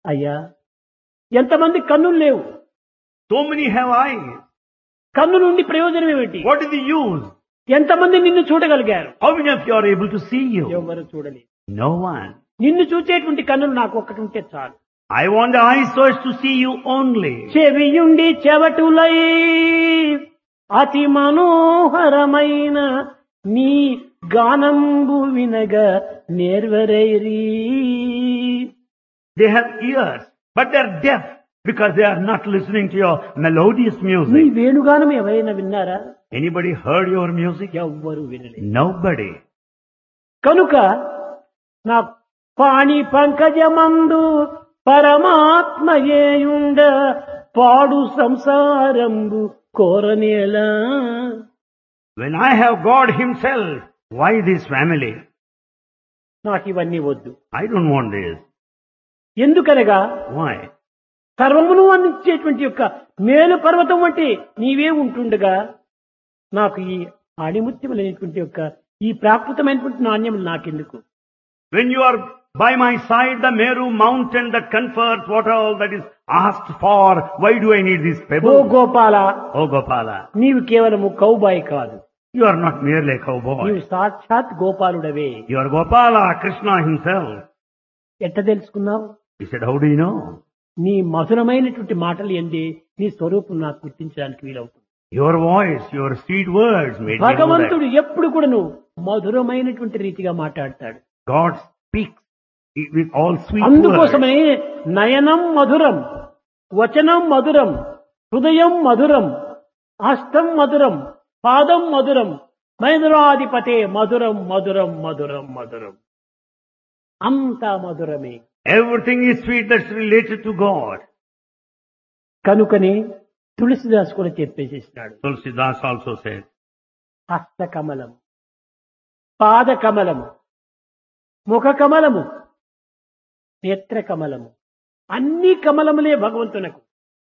అయ్యా, ఎంతమంది కన్నులు లేవు, So many have eyes. కన్ను నుండి ప్రయోజనం ఏమిటి? What is the use? ఎంతమంది నిన్ను చూడగలిగారు? How many of you are able to see you? ఎవరు చూడలేదు. No one. నిన్ను చూచేటువంటి కన్నులు నాకు ఒక్కటి ఉంటే చాలు. I want the eyes so as to see you only. చెవియుండి చెవటులై అతి మనోహరమైన నీ గానంబు వినగా నేర్వరైరి. They have ears, but they are deaf because they are not listening to your melodious నీ music. వేణుగానం ఎవరైనా విన్నారా? Anybody heard your music? ఎవ్వరు వినలేదు. Nobody. కనుక నా పాణి పంకజమందు పరమాత్మయేయుండ పాడు సంసారంబు కోరనేలా. When I have God Himself, why this family? నాకు ఇవన్నీ వద్దు. I don't want this. ఎందుకనగా Why? సర్వమును అందించేటువంటి యొక్క మేలు పర్వతం వంటి నీవే ఉంటుండగా నాకు ఈ ఆణిముత్యములైనటువంటి యొక్క ఈ ప్రాకృతమైనటువంటి నాణ్యములు నాకెందుకు? When you are by my side, the Meru mountain that confers what all that is asked for, why do I need this oh pebble? Gopala, Oh Gopala, నీవు కేవలము కౌబాయి కాదు, you are not merely a cowboy. నీవు సాక్షాత్ గోపాలుడవే. You are Gopala, Krishna Himself. ఎట్ట తెలుసుకున్నావు? He said, how do you know? నీ మధురమైనటువంటి మాటలు ఎందే నీ స్వరూపం నాకు గుర్తించడానికి వీలవుతుంది. Your voice, your sweet words made me know that. భగవంతుడు ఎప్పుడు కూడాను మధురమైనటువంటి రీతిగా మాట్లాడతాడు. God speaks with all sweet words. అందుకోసమనే నయనం మధురం, వచనం మధురం, హృదయం మధురం, హస్తం మధురం, పాదం మధురం, మధురాధిపతే మధురం మధురం మధురం మధురం. అంతా మధురమే. Everything is sweet that's related to God. కనుకనే తులసిదాస్ కూడా చెప్పేసేసినాడు. Tulsidas also said, హస్త కమలం, పాద కమలము, ముఖ కమలము, నేత్ర కమలము, అన్ని కమలములే భగవంతునకు.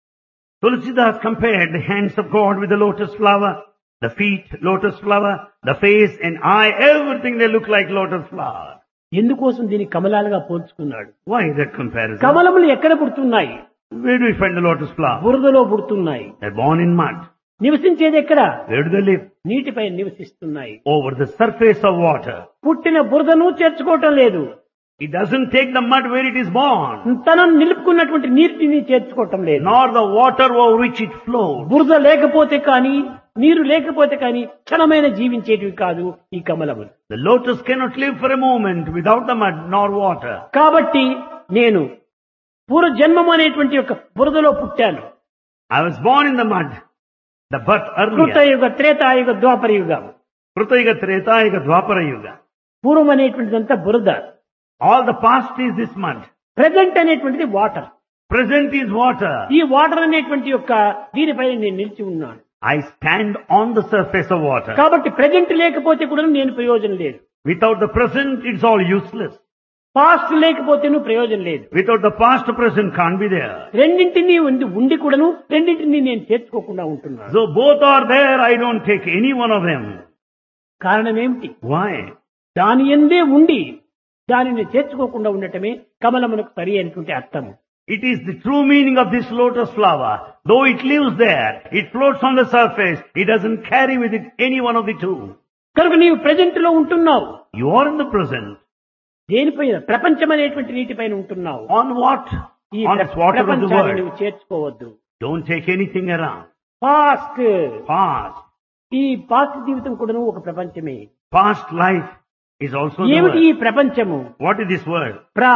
Tulsidas compared the hands of God with the lotus flower, the feet, lotus flower, the face and eye, everything they look like lotus flower. ఎందుకోసం దీన్ని కమలాలుగా పోల్చుకున్నాడు? Why that comparison? కమలములు ఎక్కడ పుడుతున్నాయి? Where do we find the lotus flower? బురదలో పుడుతున్నాయి. They're born in mud. నివసించేది ఎక్కడ? Where do they live? నీటిపై నివసిస్తున్నాయి. Over the surface of water. పుట్టిన బురదను చేర్చుకోవటం లేదు, It doesn't take the mud where it is born, తనను నిలుపుకున్నటువంటి నీటిని చేర్చుకోవటం లేదు. nor the water over which it flows. బురద లేకపోతే కానీ, నీరు లేకపోతే కానీ క్షణమైన జీవించేటివి కాదు ఈ కమలములు. The lotus cannot live for a moment without the mud nor water. కాబట్టి నేను పూర్వ జన్మం అనేటువంటి యొక్క బురదలో పుట్టాను. I was born in the mud, the birth earlier. కృతయుగ, త్రేతాయుగ, ద్వాపర యుగం. Krutayuga, Tretayuga, Dwapara Yuga. పూర్వం అనేటువంటిదంతా బురద, All the past is this mud. Present అనేటువంటిది వాటర్. Present is water. ఈ వాటర్ అనేటువంటి యొక్క దీనిపై నేను నిలిచి ఉన్నాను. I stand on the surface of water. కాబట్టి ప్రెజెంట్ లేకపోతే కూడా నేను ప్రయోజనం లేదు, Without the present, it's all useless. Past లేకపోతే నువ్వు ప్రయోజనం లేదు. Without the past, the present can't be there. రెండింటినీ ఉండి కూడాను రెండింటినీ నేను చేర్చుకోకుండా ఉంటున్నాను. So both are there, I don't take any one of them. కారణం ఏమిటి? Why? దాని ఎందే ఉండి దానిని చేర్చుకోకుండా ఉండటమే కమలమునకు సరి అయినటువంటి అర్థము. It is the true meaning of this lotus flower. Though it lives there, it floats on the surface, it doesn't carry with it any one of the two. కనుక నీవు ప్రెజెంట్ లో ఉంటున్నావు. You are in the present. దేనిపైన? ప్రపంచం అనేటువంటి నీటిపైన ఉంటున్నావు. On what? ఈ On this water of the ప్రపంచాన్ని world. నువ్వు చేర్చుకోవద్దు. Don't take anything around. Past, Past. ఈ పాస్ట్ జీవితం కూడా ఒక ప్రపంచమే. Past life is also the ఏమిటి ఈ world. ప్రపంచము? What is this word?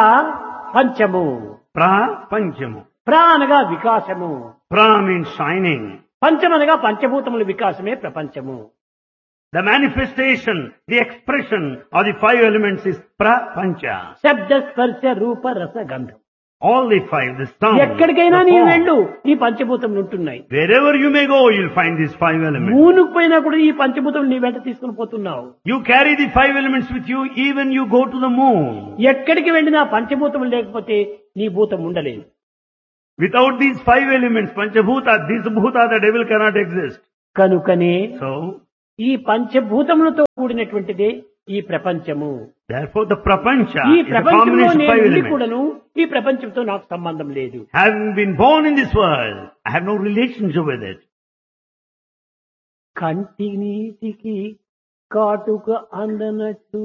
ప్రపంచము. Prapanchamu. అనగా వికాసము, Pra means shining. పంచమనగా పంచభూతముల వికాసమే ప్రపంచము. The manifestation, the expression of the five elements is prapancha. శబ్ద, స్పర్శ, రూప, రస, గంధం. All the five, the sound, ఎక్కడికైనా the నీ form. వెళ్ళు, ఈ పంచభూతములు ఉంటున్నాయి. Wherever you may go, you'll find these five elements. మూనుకు పోయినా కూడా ఈ పంచభూతములు నీ వెంట తీసుకుని పోతున్నావు. You carry the five elements with you even you go to the moon. ఎక్కడికి వెళ్ళినా పంచభూతములు లేకపోతే నీ భూతం ఉండలేదు. Without these five elements, Panchabhuta, this Bhuta, the devil cannot exist. కనుకనే So, ఈ పంచభూతములతో కూడినటువంటిదే ఈ ప్రపంచము. Therefore the prapancha ఈ is a ప్రపంచంలో combination of నేను five ఉండి elements. కూడాను ఈ ప్రపంచంతో నాకు సంబంధం లేదు. Having been born in this world, I have no relationship with it. కంటి నీటికి కాటుక అందనట్టు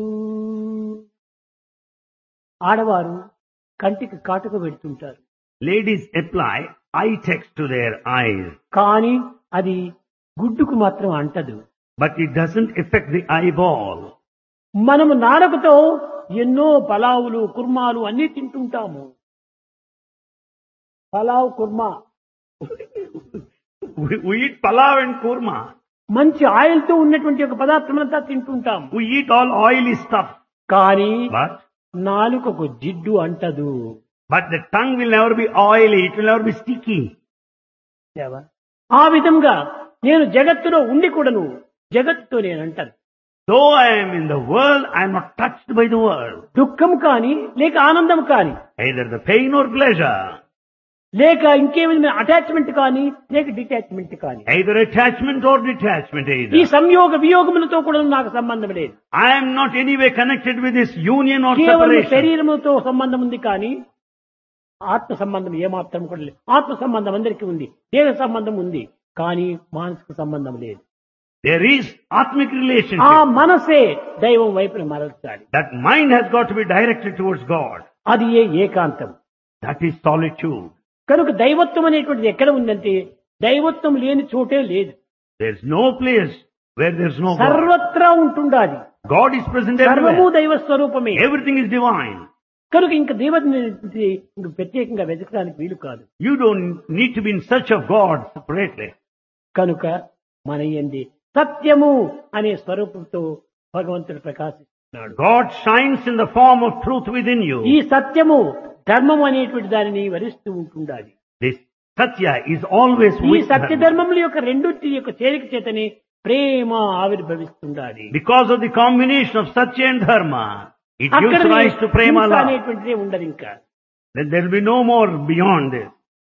ఆడవారు కంటికి కాటుక పెడుతుంటారు. Ladies apply eye text to their eyes, కానీ అది గుడ్డుకు మాత్రం అంటదు. but it doesn't affect the eyeball. మనము నాలుకతో ఎన్నో పలావులు కుర్మాలు అన్ని తింటుంటాము. Pulao kurma We eat palav and kurma. మంచి ఆయిల్ తో ఉన్నటువంటి ఒక పదార్థమంతా తింటుంటాం. We eat all oily stuff. కానీ But నాలుకకు జిడ్డు అంటదు. the tongue will never be oily, it will never be sticky. ఆ విధంగా నేను జగత్తులో ఉండి కూడాను జగత్తుతో నేను అంటాను. Though I am in the world, I am not touched by the world. దుఃఖం కానీ లేక ఆనందం కానీ Either the pain or pleasure. లేక ఇంకేమైనా అటాచ్మెంట్ కానీ లేక డిటాచ్మెంట్ కానీ Either attachment or detachment ఈ either. సంయోగ వియోగములతో కూడా నాకు సంబంధం లేదు. I am not anyway connected with this union or కేవలం separation. శరీరముతో సంబంధం ఉంది కానీ ఆత్మ సంబంధం ఏమాత్రం కూడా లేదు. ఆత్మ సంబంధం అందరికీ ఉంది, దేహ సంబంధం ఉంది, కానీ మానసిక సంబంధం లేదు. There is atmic ఆ relationship. మనసే దైవం వైపున మరల్చాలి. That mind has got to be directed towards God. అది ఏకాంతం. That is solitude. కనుక దైవత్వం అనేటువంటిది ఎక్కడ ఉందంటే దైవత్వం లేని చోటే లేదు. There is no place where there is no God. సర్వత్రా ఉంటుండాలి. God is present సర్వము everywhere. దైవ స్వరూపమే. Everything is divine. కనుక ఇంక దేవుడిని ఇంక ప్రత్యేకంగా వెతకడానికి వీలు కాదు. You don't need to be in search of God separately. కనుక మన యందు సత్యము అనే స్వరూపంతో భగవంతుడు ప్రకాశిస్తున్నాడు. God shines in the form of truth within you. ఈ సత్యము ధర్మం అనేటువంటి దానిని వరిస్తూ ఉంటుండాలి. This Satya is always ఈ with సత్య Dharma. ధర్మముల యొక్క రెండింటి యొక్క చేరిక చేతనే ప్రేమ ఆవిర్భవిస్తుండాలి. Because of the combination of Satya and Dharma, it gives అక్కడ rise to prema love. అనేటువంటిదే ఉండదు. ఇంకా Then there will be no more beyond this.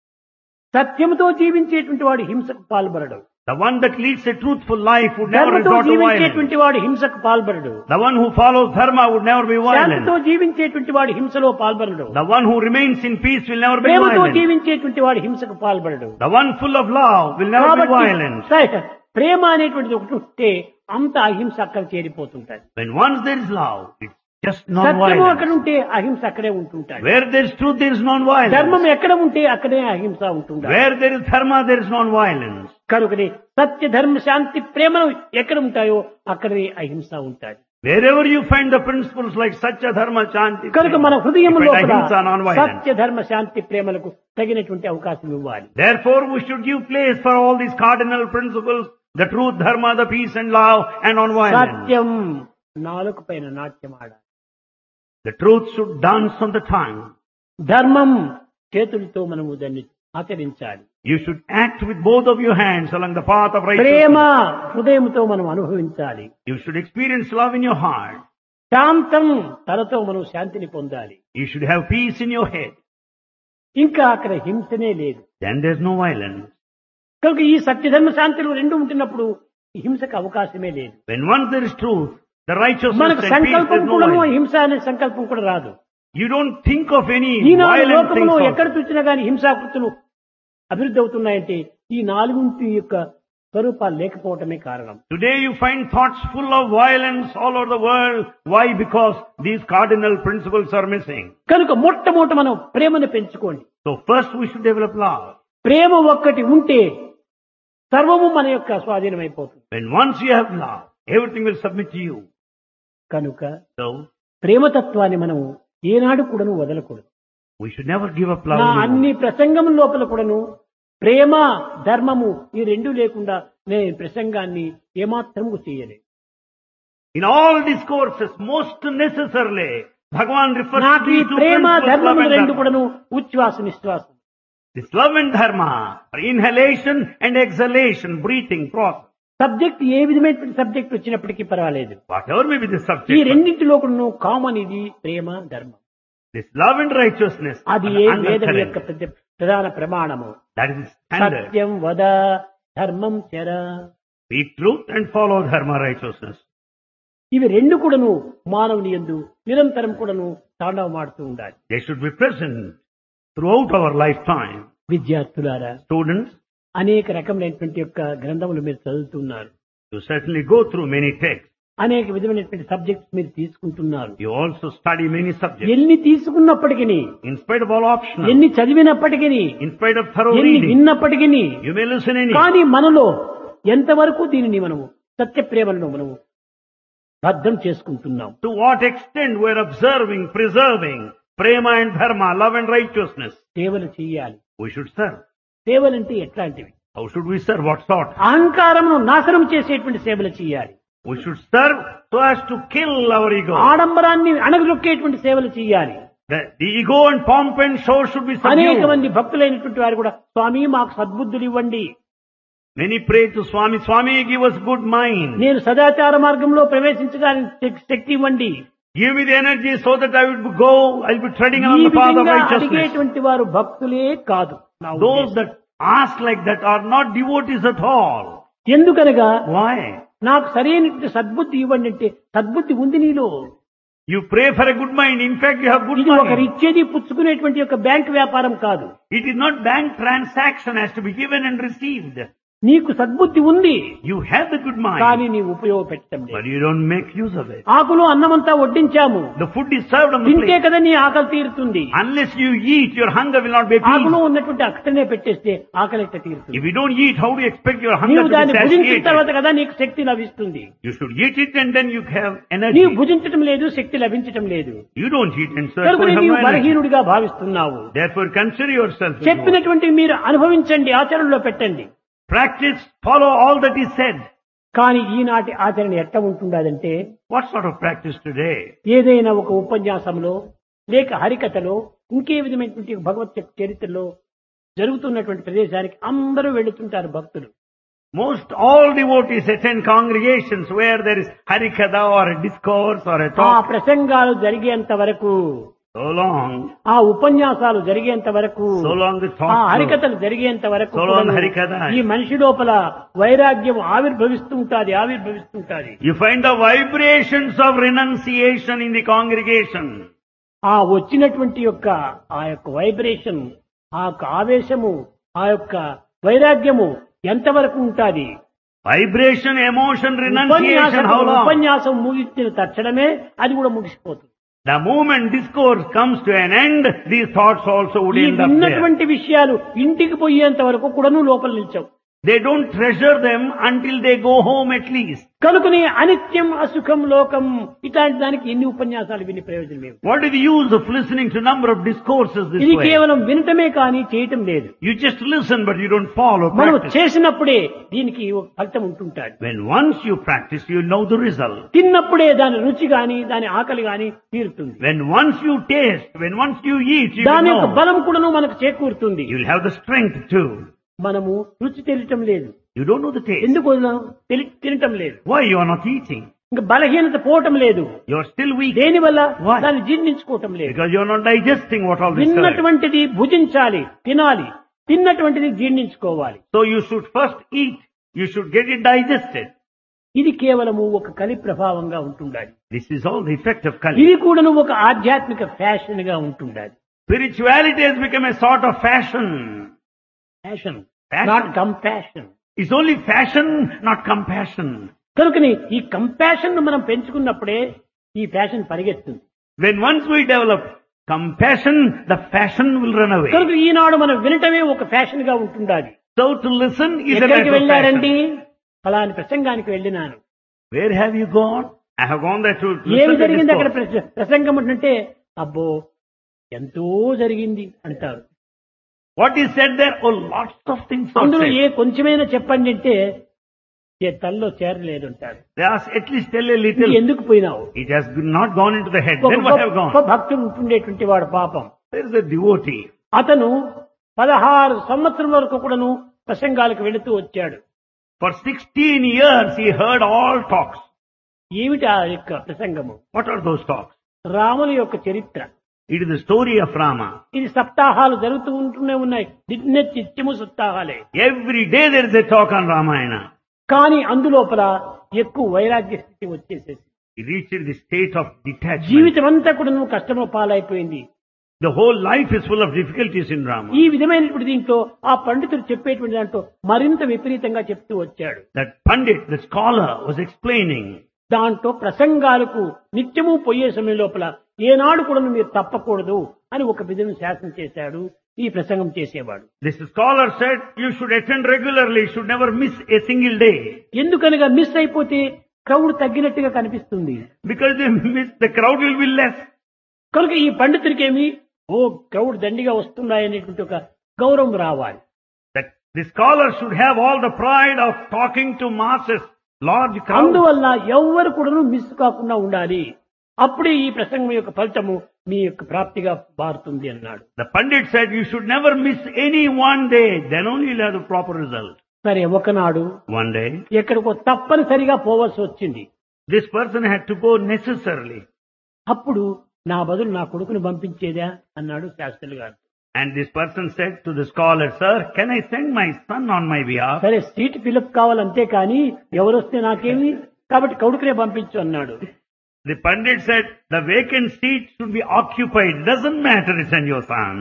సత్యముతో జీవించేటువంటి వాడు హింసకు పాల్పడడు. The one that leads a truthful life would never ధర్మతో resort to violence. జీవించేటువంటి వాడు హింసకు పాల్పడడు. The one who follows Dharma would never be violent. శాంతితో జీవించేటువంటి వాడు హింసలో పాల్పడడు. The one who remains in peace will never be ప్రేమతో violent. జీవించేటువంటి వాడు హింసకు పాల్పడడు. The one full of love will never be violent. ప్రేమ అనేటువంటిది ఒకటి ఉంటే అంత అహింస అక్కడ చేరిపోతుంటాయి. When once there is love, it's just సత్యము అక్కడ non-violence. ఉంటే అహింస అక్కడే ఉంటుంటాయి. Where there is truth, there is non-violence. ధర్మం ఎక్కడ ఉంటే అక్కడే అహింస ఉంటుంటాయి. Where there is Dharma, there is non-violence. కనుకనే సత్య ధర్మ శాంతి ప్రేమలు ఎక్కడ ఉంటాయో అక్కడే అహింస ఉంటాయి. Wherever you find the principles like Satya, Dharma, Shanti, కనుక మన హృదయం you find లోపల ahimsa, non-violence. సత్య ధర్మ శాంతి ప్రేమలకు తగినటువంటి అవకాశం ఇవ్వాలి. Therefore, we should give place for all these cardinal principles, the truth, Dharma, the peace and love, and non-violence. సత్యం నాలుక పైన నాట్యం ఆడాలి. The truth should dance on the tongue. ధర్మం చేతులతో మనము దాన్ని ఆచరించాలి. You should act with both of your hands along the path of Prema righteousness. హృదయంతో మనం అనుభవించాలి. You should experience love in your heart. శాంతం తనతో మనం శాంతిని పొందాలి. You should have peace in your head. ఇంకా అక్కడ హింసనే లేదు. Then there's no violence. కనుక ఈ సత్యధర్మ శాంతులు రెండు ఉంటున్నప్పుడు హింసకు అవకాశమే లేదు. When once there is truth, the righteousness మనకు and peace, సంకల్పం there's no కూడా violence. హింస అనే సంకల్పం కూడా రాదు. You don't think of any Eenadu violent things లోకంలో ఎక్కడ also. చూసినా గానీ హింసాకృతులు అభివృద్ధి అవుతున్నాయంటే ఈ నాలుగుంటి యొక్క స్వరూపాలు లేకపోవటమే కారణం. Today you find thoughts full of violence all over the world. Why? Because these cardinal principles are missing. కనుక మొట్టమొదట మనం ప్రేమను పెంచుకోండి. So first we should develop love. ప్రేమ ఒక్కటి ఉంటే సర్వము మన యొక్క స్వాధీనం అయిపోతుంది. When once you have love, everything will submit to you. కనుక So ప్రేమతత్వాన్ని మనం ఏనాడు కూడాను వదలకూడదు. we should never give up love. నా anymore. అన్ని ప్రసంగం లోపల కూడాను ప్రేమ ధర్మము ఈ రెండు లేకుండా నేను ప్రసంగాన్ని ఏమాత్రము చేయలేదు. In all discourses, most necessarily, Bhagavan refers to నాకు ఈ these two Prema principles, love ధర్మము and రెండు dharma. కూడాను ఉచ్ఛ్వాస నిశ్వాసం. This love and dharma are inhalation and exhalation, breathing process. Subject ఏ విధమైన సబ్జెక్ట్ వచ్చినప్పటికీ పర్వాలేదు. Whatever may be the ఈ subject, రెండింటిలో కూడాను కామన్ ఇది ప్రేమ ధర్మం. this love and righteousness అది are ఏ the వేదం యొక్క undercurrent. ప్రధాన ప్రమాణము. That is the standard. సత్యం వద ధర్మం చర. Speak truth and follow dharma righteousness. ఇవి రెండు కూడాను మానవుని యందు నిరంతరం కూడాను తాండవమాడుతూ ఉండాలి. They should be present throughout our lifetime. విద్యార్థులారా, Students, అనేక రకములైనటువంటి యొక్క గ్రంథములు మీరు చదువుతున్నారు, you certainly go through many texts. అనేక విధమైనటువంటి సబ్జెక్ట్స్ మీరు తీసుకుంటున్నారు. You also study many subjects. ఎన్ని తీసుకున్నప్పటికీ, In spite of all optional, ఎన్ని చదివినప్పటికీ, in spite of thorough ఎన్ని reading, విన్నప్పటికీ, you may listen any. కానీ మనలో ఎంతవరకు దీనిని మనము సత్యప్రేమలను మనము బద్ధం చేసుకుంటున్నాం. To what extent we are observing, preserving prema and dharma, love and righteousness. సేవలు చేయాలి. We should serve. సేవలంటే ఎట్లాంటివి? How should we serve? What sort? అహంకారమును నాశనం చేసేటువంటి సేవలు చేయాలి. We should serve so as to kill our ego. ఆడంబరాన్ని అణగదొక్కేటువంటి సేవలు చేయాలి. The ego and pomp and show should be అనేక subdued. మంది భక్తులైనటువంటి వారు కూడా స్వామి మాకు సద్బుద్ధులు ఇవ్వండి, Many pray to Swami, Swami give us good mind. నేను సదాచార మార్గంలో ప్రవేశించడానికి శక్తి ఇవ్వండి. Give me the energy so that I will go, I will be treading ఈ on the path of విధంగా righteousness. అడిగేటువంటి వారు భక్తులే కాదు. నా Those ఉద్దేశం. that ask like that are not devotees at all. ఎందుకనగా Why? నాకు సరైన సద్బుద్ధి ఇవ్వండి అంటే సద్బుద్ధి ఉంది నీలో. You pray for a good mind. In fact, you have good ఇది ఒకరు mind. ఇచ్చేది పుచ్చుకునేటువంటి యొక్క బ్యాంక్ వ్యాపారం కాదు. It is not bank transaction has to be given and received. నీకు సద్బుద్ధి ఉంది, You have the good కానీ mind, నీవు ఉపయోగపెట్టడం లేదు. but you don't make use of it. ఆకులు అన్నమంతా వడ్డించాము, The food is served on the తింటే plate. కదా నీ ఆకలి తీరుతుంది. Unless you eat, your hunger will not be ఆకులు appeased. ఉన్నటువంటి అక్కడనే పెట్టేస్తే ఆకలి ఎట్లా తీరుతుంది? If you don't eat, how do you expect your hunger నీవు to be దాన్ని భుజించిన satiated? తర్వాత కదా నీకు శక్తి లభిస్తుంది. You should eat it and then you have నీవు energy. భుజించటం లేదు, శక్తి లభించటం లేదు. You don't eat and so కనుక you have నీవు no energy. బలహీనుడిగా భావిస్తున్నావు. Therefore consider yourself. as చెప్పినటువంటి మీరు అనుభవించండి, ఆచరణలో పెట్టండి. Practice, follow all that is said. కానీ ఈనాటి ఆచరణ ఎట్లా ఉంటుండదంటే, What sort of practice today? ఏదైనా ఒక ఉపన్యాసంలో లేక హరికథలో ఇంకే విధమైనటువంటి భగవత్ చరిత్రలో జరుగుతున్నటువంటి ప్రదేశానికి అందరూ వెళుతుంటారు భక్తులు. Most all devotees attend congregations where there is harikatha or a discourse or a ఆ talk. ప్రసంగాలు జరిగేంత వరకు, So long, ఆ ఉపన్యాసాలు జరిగేంత వరకు, so long the ఆ talk flows. హరికథలు జరిగేంత వరకు So long కూడాను హరికథ. ఈ మనిషి లోపల వైరాగ్యం ఆవిర్భవిస్తుంటాది. You find the vibrations of renunciation in the congregation. ఆ వచ్చినటువంటి యొక్క ఆ యొక్క వైబ్రేషన్, ఆ యొక్క ఆవేశము, ఆ యొక్క వైరాగ్యము ఎంతవరకు ఉంటాది? Vibration, emotion, renunciation, how long? ఉపన్యాసం ముగించిన తక్షణమే అది కూడా ముగిసిపోతుంది. The moment discourse comes to an end, these thoughts also would ఈ end up there. విన్నటువంటి విషయాలు ఇంటికి పోయేంత వరకు కూడాను లోపల నిల్చవు. They don't treasure them until they go home at least. కనుకనే అనిత్యం అసుఖం లోకం ఇట్లాంటి దానికి ఎన్ని ఉపన్యాసాలు విని ప్రయోజనం లేదు. What is the use of listening to number of discourses this ఇది way? కేవలం వినటమే కానీ చేయటం లేదు. You just listen but you don't follow, మనం practice. చేసినప్పుడే దీనికి ఒక ఫలితం ఉంటుంటాడు. When once you practice, you know the result. తిన్నప్పుడే దాని రుచి గాని దాని ఆకలి గాని తీరుతుంది. When once you taste, when once you eat, you దాని will యొక్క know. బలం కూడాను మనకు చేకూరుతుంది. You will have the strength too. మనము రుచి తెలియటం లేదు. You don't know the taste. ఎందుకు తినటం లేదు? Why you are not eating? ఇంకా బలహీనత పోవటం లేదు. You are still weak. దేని వల్ల? Why? దాన్ని జీర్ణించుకోవటం లేదు. Because you are not digesting what all this is. విన్నటువంటిది భుజించాలి, తినాలి. తిన్నటువంటిది జీర్ణించుకోవాలి. So you should first eat. You should get it digested. ఇది కేవలము ఒక కలి ప్రభావంగా ఉంటుండాలి. This is all the effect of Kali. ఇది కూడాను ఒక ఆధ్యాత్మిక ఫ్యాషన్ గా ఉంటుండాలి. Spirituality has become a sort of fashion. Fashion, Fashion. Not compassion. It's only fashion, not compassion. కనుకని ఈ కంపాషన్ ను మనం పెంచుకున్నప్పుడే ఈ fashion పరిగెత్తుంది. When once we develop compassion, the fashion will run away. కనుక ఈనాడు మనం వినటమే ఒక ఫ్యాషన్ గా ఉంటుండాలి. So to listen is a ఎక్కడికి matter of వెళ్ళారండి? fashion. ఫలాని ప్రసంగానికి వెళ్ళినాను. Where have you gone? I have gone there to ఏమి listen to జరిగింది అక్కడ? discourse. ప్రసంగం అంటే అబ్బో ఎంతో జరిగింది అంటారు. What is said there? Oh, lots of things are అందులో said. ఏ కొంచెమైనా చెప్పండి అంటే తల్లో చేరలేదు అంటారు. They ask, at least tell a ఇది little. ఎందుకు పోయినావు? It has not gone into the head. ఒక Then what have గొప్ప gone? భక్తుడు ఉంటుండేటువంటి వాడు పాపం. There is a devotee. అతను 16 సంవత్సరం వరకు కూడాను ప్రసంగాలకు వెళుతూ వచ్చాడు. For 16 years he heard all talks. ఏమిటి ఆ యొక్క ప్రసంగము? What are those talks? రాముని యొక్క చరిత్ర. It is the story of Rama. ఇది సప్తాహాలు జరుగుతూ ఉంటూనే ఉన్నాయి. నిత్యము సప్తాహాలే. Every day there is a talk on Ramayana. కానీ అందులోపల ఎక్కువ వైరాగ్య స్థితి వచ్చేసేసి He reached the state of detachment. జీవితం అంతా కూడా నువ్వు కష్టంలో పాలైపోయింది. The whole life is full of difficulties in Rama. ఈ విధమైనటువంటి దీంట్లో ఆ పండితుడు చెప్పేటువంటి దాంట్లో మరింత విపరీతంగా చెప్తూ వచ్చాడు. That Pandit, the scholar, was explaining. దాంట్లో ప్రసంగాలకు నిత్యము పోయే సమయం లోపల ఏనాడు కూడా మీరు తప్పకూడదు అని ఒక విధంగా శాసనం చేశాడు ఈ ప్రసంగం చేసేవాడు. This scholar said you should attend regularly, you should never miss a single day. ఎందుకనగా మిస్ అయిపోతే క్రౌడ్ తగ్గినట్టుగా కనిపిస్తుంది. Because they miss, the crowd will be less. కనుక ఈ పండితుడికేమి క్రౌడ్ దండిగా వస్తున్నాయనేటువంటి ఒక గౌరవం రావాలి. That the scholar should have all the pride of talking to masses, large crowds. అందువల్ల ఎవ్వరు కూడా మిస్ కాకుండా ఉండాలి. అప్పుడే ఈ ప్రసంగం యొక్క ఫలితము మీ యొక్క ప్రాప్తిగా మారుతుంది అన్నాడు. The Pandit said you should never miss any one day, then only you'll have the proper result. సరే ఒకనాడు One day, ఎక్కడికో తప్పనిసరిగా పోవాల్సి వచ్చింది. this person had to go necessarily. అప్పుడు నా బదులు నా కొడుకుని పంపించేదా అన్నాడు శాస్త్రులు గారు. And this person said to the scholar, sir, can I send my son on my behalf? సరే సీట్ ఫిలప్ కావాలంతే కానీ ఎవరొస్తే నాకేమి, కాబట్టి కొడుకునే పంపించు అన్నాడు. The Pandit said, the vacant seat should be occupied. Doesn't matter, send your son.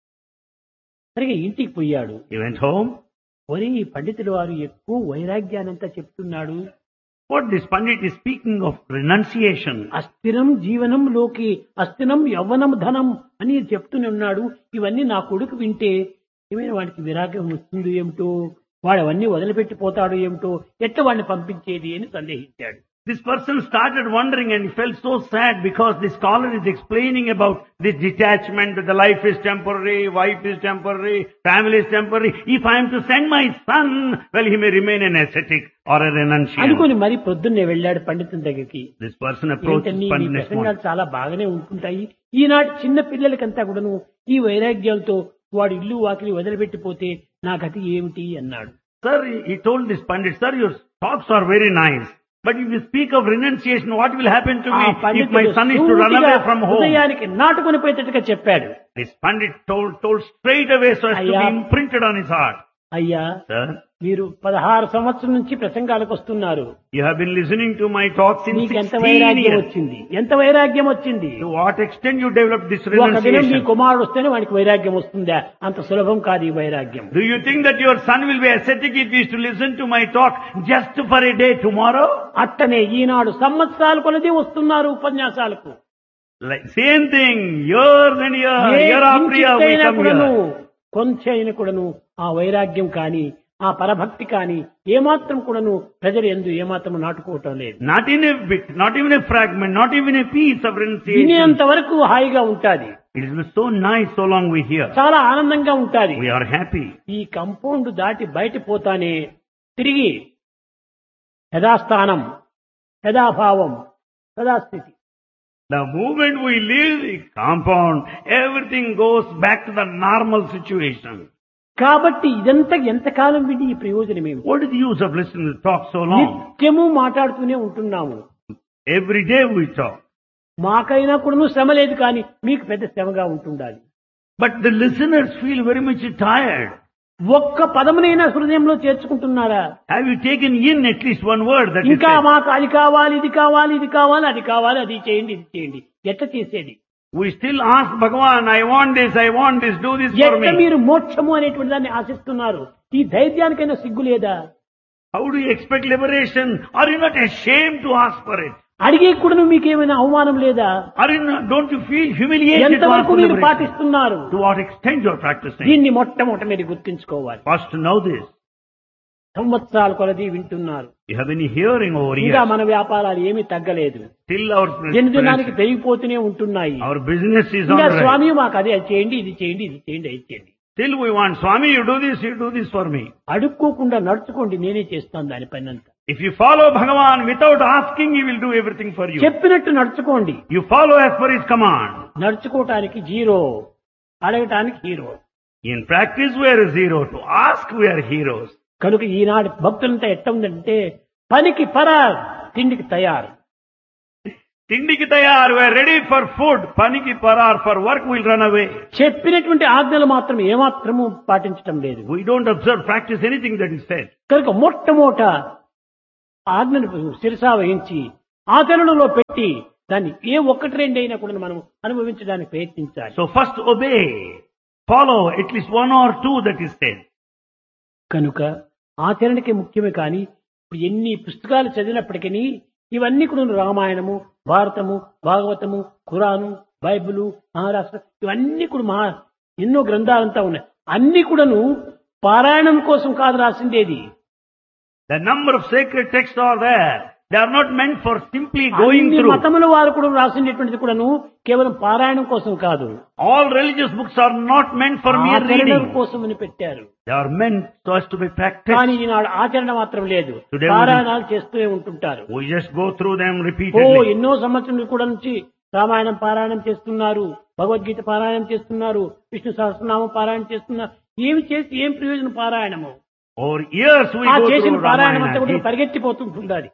సరిగా ఇంటికి పోయాడు. He went home. ఒరే ఈ పండితుడు వారు ఎక్కువ వైరాగ్యానంతా చెప్తున్నాడు. What this Pandit is speaking of renunciation. అస్థిరం జీవనంలోకి అస్థిరం యవ్వనం ధనం అని చెప్తూనే ఉన్నాడు. ఇవన్నీ నా కొడుకు వింటే ఏమైనా వాడికి విరాగం వస్తుంది ఏమిటో, వాడు అవన్నీ వదిలిపెట్టిపోతాడు ఏమిటో, ఎట్లా వాడిని పంపించేది అని సందేహించాడు. This person started wondering and he felt so sad because the scholar is explaining about this detachment, that the life is temporary, wife is temporary, family is temporary. If I am to send my son, well, he may remain an ascetic or a renunciant. అనుకుని మరి పొద్దున్నే వెళ్ళాడు పండితుని దగ్గరికి. This person approached ఏంటని Pandit ఈ next ప్రసంగాలు morning. చాలా బాగానే ఉంటుంటాయి. ఈనాటి చిన్న పిల్లలకంతా కూడాను ఈ వైరాగ్యాలతో వాడు ఇల్లు వాకిలి వదిలిపెట్టిపోతే నా గతి ఏమిటి అన్నాడు. Sir, he told this Pandit, sir, your talks are very nice. But if you speak of renunciation, what will happen to me if my son is to run away from home? హృదయానికి నాటుకొని పోయేటట్టుగా చెప్పాడు. This Pandit told straight away so as to be imprinted on his heart. అయ్యా, Sir, మీరు 16 సంవత్సరం నుంచి ప్రసంగాలకు వస్తున్నారు. you have been listening to my talk since మీకు ఎంత 16 వైరాగ్యం years. వచ్చింది, ఎంత వైరాగ్యం వచ్చింది. To what extent you developed this ఒక దినం మీ renunciation? కుమారుడు వస్తేనే వాడికి వైరాగ్యం వస్తుందా? అంత సులభం కాదు ఈ వైరాగ్యం. Do you think that your son will be ascetic if he is to listen to my talk just for a day tomorrow? అట్టనే ఈనాడు సంవత్సరాలు కొలది వస్తున్నారు ఉపన్యాసాలకు. Like same thing, year and year after year we come here. కొంచెం కూడాను ఆ వైరాగ్యం కానీ ఆ పరభక్తి కానీ ఏమాత్రం కూడాను ప్రజలు ఎందు ఏమాత్రం నాటుకోవటం లేదు. Not in a bit, not even a fragment, not even a piece of renunciation. వినేంత వరకు హాయిగా ఉంటాది. It is so nice so long we hear. చాలా ఆనందంగా ఉంటాది. We are happy. ఈ కంపౌండ్ దాటి బయట పోతానే తిరిగి యథాస్థానం, యథాభావం, యథాస్థితి. The moment we leave the compound, everything goes back to the normal situation. కాబట్టి ఇదంతా ఎంతకాలం విని ఈ ప్రయోజనం ఏమి? What is the use of listening to talk so long? నిత్యము మాట్లాడుతూనే ఉంటున్నాము. Every day we talk. మాకైనా కూడా శ్రమ లేదు కానీ మీకు పెద్ద శ్రమగా ఉంటుండాలి. But the listeners feel very much tired. ఒక్క పదమునైనా హృదయంలో చేర్చుకుంటున్నారా? Have you taken in at least one word that is ఇంకా said? మాకు అది కావాలి, ఇది కావాలి, ఇది కావాలి, అది కావాలి, అది చేయండి, ఇది చేయండి. ఎట్లా చేసేది? We still ask Bhagavan, I want this, do this for ఎట్లా me. మీరు మోక్షము అనేటువంటి దాన్ని ఆశిస్తున్నారు? ఈ ధైర్యానికైనా సిగ్గు లేదా? How do you expect liberation? Are you not ashamed to ask for it? అడిగే కూడా మీకేమైనా అవమానం లేదా? Don't you feel humiliated to ask ఎంతవరకు for మీరు liberation? పాటిస్తున్నారు? To what extent you are practicing? దీన్ని మొట్టమొదట మీరు గుర్తించుకోవాలి. First to know this. సంవత్సరాల కొలది వింటున్నారు. You have been hearing over ఇంకా years. మన వ్యాపారాలు ఏమీ తగ్గలేదు. Still our దినదినానికి పెరిగిపోతూనే ఉంటున్నాయి. our business is on ఇంకా the rise. స్వామి మాకు అది చేయండి, ఇది చేయండి, ఇది చేయండి, అది చేయండి. Still we want, Swami, you do this for me. అడుక్కోకుండా నడుచుకోండి, నేనే చేస్తాను దానిపైనంత. If you follow Bhagavan without asking, he will do everything for you. చెప్పినట్టు నడుచుకోండి. You follow as per his command. నడుచుకోవటానికి zero, అడగటానికి hero. In practice we are a zero. To ask we are heroes. కనుక ఈనాడు భక్తులంతా ఎట్ట ఉందంటే పనికి పరార్, తిండికి తయారు. Tindiki tayar, we are ready for food. Paniki parar, for work we'll run away. చెప్పినటువంటి ఆజ్ఞలు మాత్రం ఏమాత్రము పాటించటం లేదు. We don't observe, practice anything that is said. కనుక మొట్టమొదట ఆజ్ఞను శిరసా వహించి ఆచరణలో పెట్టి దాన్ని ఏ ఒక్కటి రెండైనా కూడా మనం అనుభవించడానికి ప్రయత్నించాలి. So first obey, follow at least one or two that is said. కనుక ఆచరణకే ముఖ్యమే కానీ ఇప్పుడు ఎన్ని పుస్తకాలు చదివినప్పటికీ ఇవన్నీ కూడా రామాయణము, భారతము, భాగవతము, ఖురాను, బైబిలు, మహారాష్ట్ర ఇవన్నీ కూడా ఎన్నో గ్రంథాలంతా ఉన్నాయి. అన్ని కూడాను పారాయణం కోసం కాదు రాసిందేది. The number of sacred texts are there. They are not meant for simply going అన్ని through. మతముల వారు కూడా రాసినటువంటిది కూడాను కేవలం పారాయణం కోసం కాదు. All religious books are not meant for mere ఆచరణ reading. కోసం అని పెట్టారు. They are meant so as to be practiced. కానీ ఈనాడు ఆచరణ మాత్రం లేదు. Today పారాయణాలు చేస్తూనే ఉంటుంటారు. We just go through them oh repeatedly. ఎన్నో సంవత్సరాలు కూడా నుంచి రామాయణం పారాయణం చేస్తున్నారు, భగవద్గీత పారాయణం చేస్తున్నారు, విష్ణు సహస్రనామం పారాయణం చేస్తున్నారు. ఏమి చేసి ఏం ప్రయోజనం పారాయణము? Over years we ఆ go చేసిన through పారాయణం అంతా కూడా Ramayana. పరిగెత్తిపోతుంటుంది. అది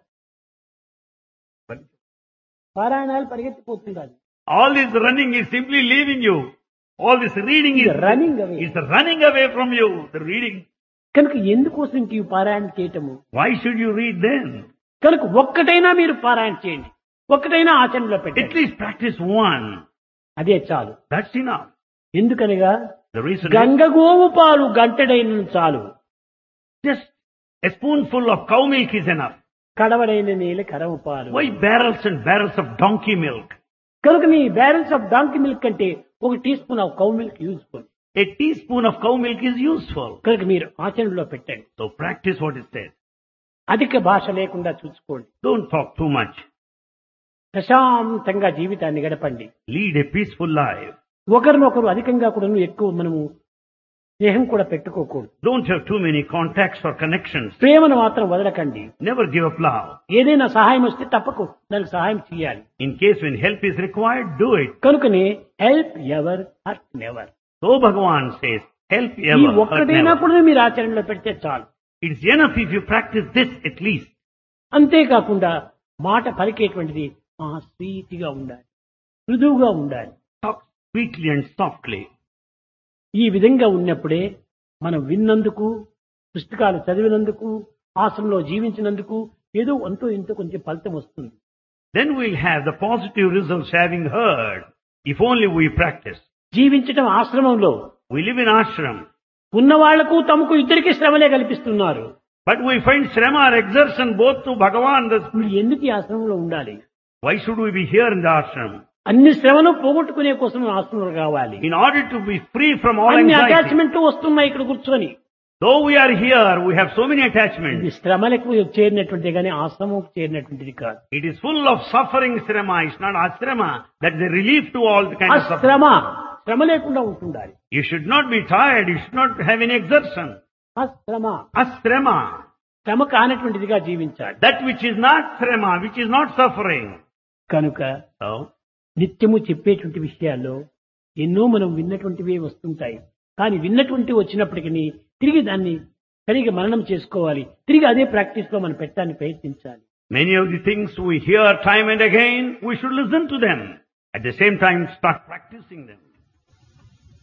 పారాయణాలు పరిగెత్తిపోతుంది. All this running is simply leaving you. All this reading is running away. running away from you. The reading. కనుక ఎందుకోసం ఈ పారాయణ చేయటము? Why should you read then? కనుక ఒక్కటైనా మీరు పారాయణ చేయండి, ఒక్కటైనా ఆచరణలో At పెట్టండి, least practice one. అదే చాలు. That's enough. ఎందుకనగా The reason is గంగగోవు పాలు గంటడైన చాలు, just a spoonful of cow milk is enough. కడవడైన నీళ్ళ కరవు పాలు. Why barrels and barrels of donkey milk? కనుక నీ బ్యారెల్స్ ఆఫ్ డాంకీ మిల్క్ కంటే ఒక tea spoon of cow milk useful. A teaspoon of cow milk is useful. కనుక మీరు ఆచరణలో పెట్టండి. So practice what is said. అధిక భాష లేకుండా చూసుకోండి. Don't talk too much. ప్రశాంతంగా జీవితాన్ని గడపండి. Lead a peaceful life. ఒకరినొకరు అధికంగా కూడా ఎక్కువ మనము స్నేహం కూడా పెట్టుకోకూడదు. Don't have too many contacts or connections. ప్రేమను మాత్రం వదలకండి. Never give up love. ఏదైనా సహాయం వస్తే తప్పకు దానికి సహాయం చేయాలి. In case when help is required, do it. కనుకనే help ever hurt never. So Bhagavan says, help ఈ ever, hurt ఒక్కటైనా never. కూడా మీరు ఆచరణలో పెడితే చాలు. It's enough if you practice this at least. అంతేకాకుండా మాట పలికేటువంటిది స్వీట్గా ఉండాలి, మృదువుగా ఉండాలి. Talk sweetly and softly. ఈ విధంగా ఉన్నప్పుడే మనం విన్నందుకు, పుస్తకాలు చదివినందుకు, ఆశ్రమంలో జీవించినందుకు ఏదో అంతో ఇంతో కొంచెం ఫలితం వస్తుంది. Then we'll have the positive results having heard, if only we practice. జీవించటం ఆశ్రమంలో We live in ashram, ఉన్న వాళ్లకు తమకు ఇద్దరికి శ్రమలే కల్పిస్తున్నారు. but we find shrama or exertion both to Bhagavan. మీరు ఎందుకు ఈ ఆశ్రమంలో ఉండాలి? Why should we be here in the ashram? అన్ని శ్రమను పోగొట్టుకునే కోసం ఆశ్రమంలో కావాలి. In order to be free from all అన్ని anxiety. అటాచ్మెంట్ వస్తున్నాయి ఇక్కడ కూర్చొని. Though we are here, we have so many ఇది attachments. శ్రమలకు చేరినటువంటిది కానీ ఆశ్రమం చేరినటువంటిది కాదు. It is full of suffering shrama. It's not ashrama. That is a relief to all the kind ఆ of suffering. శ్రమ శ్రమ లేకుండా ఉంటుండాలి. You should not be tired. You should not have any exertion. ఆ శ్రమ Ashrama. శ్రమ కానటువంటిదిగా జీవించాలి. That which is not shrama, which is not suffering. కనుక So, నిత్యము చెప్పేటువంటి విషయాల్లో ఎన్నో మనం విన్నటువంటివే వస్తుంటాయి. కానీ విన్నటువంటి వచ్చినప్పటికీ తిరిగి దాన్ని సరిగా మననం చేసుకోవాలి. తిరిగి అదే ప్రాక్టీస్ లో మనం పెట్టడానికి ప్రయత్నించాలి. many of the things we hear time and again, we should listen to them. At the same time, start practicing them.